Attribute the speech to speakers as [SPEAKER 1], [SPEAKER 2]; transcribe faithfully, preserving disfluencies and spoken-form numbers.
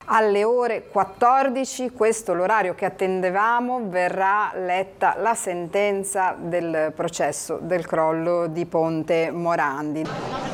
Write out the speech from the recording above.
[SPEAKER 1] Alle ore quattordici, questo è l'orario che attendevamo, verrà letta la sentenza del processo del crollo di Ponte Morandi.